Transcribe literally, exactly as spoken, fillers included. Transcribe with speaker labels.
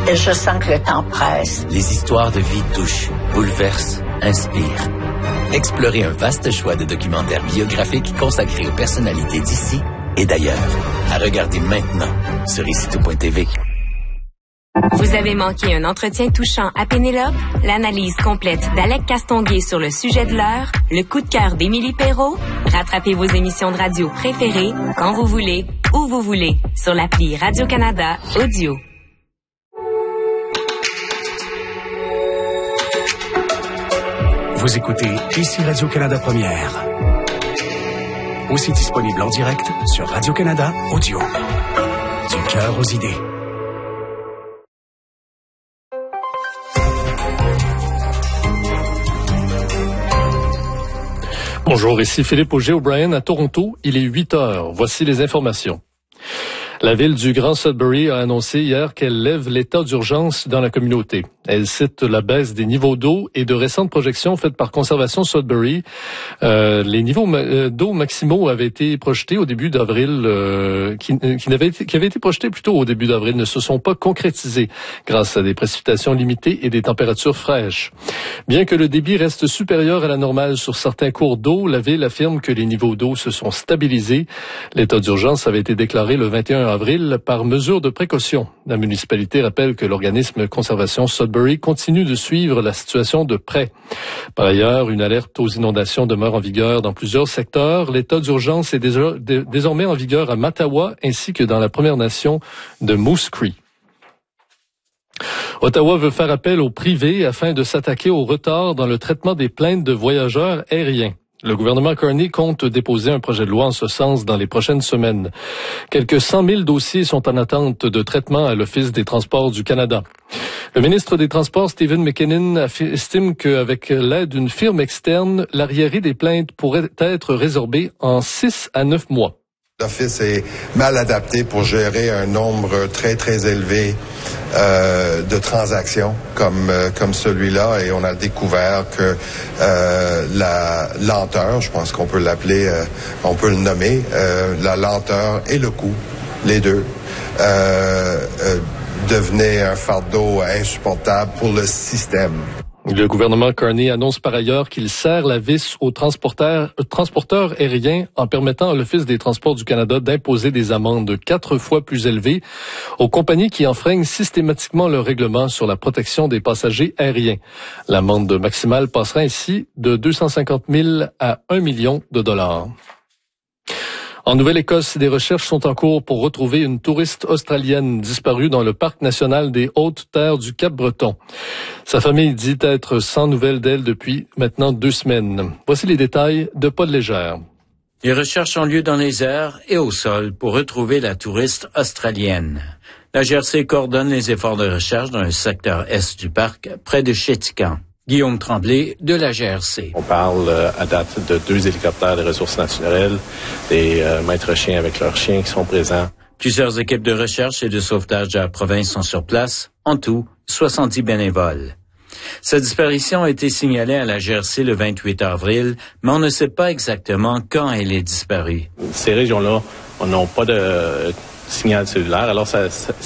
Speaker 1: Et je sens que le temps presse.
Speaker 2: Les histoires de vie touchent, bouleversent, inspirent. Explorez un vaste choix de documentaires biographiques consacrés aux personnalités d'ici et d'ailleurs. À regarder maintenant sur ici tout point t v.
Speaker 3: Vous avez manqué un entretien touchant à Pénélope? L'analyse complète d'Alec Castonguay sur le sujet de l'heure? Le coup de cœur d'Émilie Perrault? Rattrapez vos émissions de radio préférées quand vous voulez, où vous voulez, sur l'appli Radio-Canada Audio.
Speaker 4: Vous écoutez ici Radio-Canada Première. Aussi disponible en direct sur Radio-Canada Audio. Du cœur aux idées.
Speaker 5: Bonjour, ici Philippe Auger-O'Brien à Toronto. Il est huit heures. Voici les informations. La ville du Grand Sudbury a annoncé hier qu'elle lève l'état d'urgence dans la communauté. Elle cite la baisse des niveaux d'eau et de récentes projections faites par Conservation Sudbury. Euh, les niveaux ma- d'eau maximaux avaient été projetés au début d'avril, euh, qui, qui, n'avaient été, qui avaient été projetés plutôt au début d'avril, ne se sont pas concrétisés grâce à des précipitations limitées et des températures fraîches. Bien que le débit reste supérieur à la normale sur certains cours d'eau, la ville affirme que les niveaux d'eau se sont stabilisés. L'état d'urgence avait été déclaré le vingt et un avril par mesure de précaution. La municipalité rappelle que l'organisme Conservation Sudbury continue de suivre la situation de près. Par ailleurs, une alerte aux inondations demeure en vigueur dans plusieurs secteurs. L'état d'urgence est déjà, d- désormais en vigueur à Mattawa ainsi que dans la Première Nation de Moose Cree. Ottawa veut faire appel au privé afin de s'attaquer au retard dans le traitement des plaintes de voyageurs aériens. Le gouvernement Carney compte déposer un projet de loi en ce sens dans les prochaines semaines. Quelques cent mille dossiers sont en attente de traitement à l'Office des Transports du Canada. Le ministre des Transports, Stephen McKinnon, estime qu'avec l'aide d'une firme externe, l'arriéré des plaintes pourrait être résorbé en six à neuf mois.
Speaker 6: L'Office est mal adapté pour gérer un nombre très, très élevé euh, de transactions comme euh, comme celui-là, et on a découvert que euh, la lenteur, je pense qu'on peut l'appeler, euh, on peut le nommer, euh, la lenteur et le coût, les deux, euh, euh, devenaient un fardeau insupportable pour le système.
Speaker 5: Le gouvernement Carney annonce par ailleurs qu'il serre la vis aux transporteurs, transporteurs aériens en permettant à l'Office des Transports du Canada d'imposer des amendes quatre fois plus élevées aux compagnies qui enfreignent systématiquement le règlement sur la protection des passagers aériens. L'amende maximale passera ainsi de deux cent cinquante mille à un million de dollars. En Nouvelle-Écosse, des recherches sont en cours pour retrouver une touriste australienne disparue dans le parc national des Hautes-Terres du Cap-Breton. Sa famille dit être sans nouvelles d'elle depuis maintenant deux semaines. Voici les détails de Paul Légère.
Speaker 7: Les recherches ont lieu dans les airs et au sol pour retrouver la touriste australienne. La G R C coordonne les efforts de recherche dans le secteur est du parc, près de Chétican. Guillaume Tremblay de la G R C.
Speaker 8: On parle euh, à date de deux hélicoptères des ressources naturelles, des euh, maîtres chiens avec leurs chiens qui sont présents.
Speaker 7: Plusieurs équipes de recherche et de sauvetage de la province sont sur place. En tout, soixante-dix bénévoles. Sa disparition a été signalée à la G R C le vingt-huit avril, mais on ne sait pas exactement quand elle est disparue.
Speaker 8: Ces régions-là, on n'a pas de signal cellulaire, alors ça, ça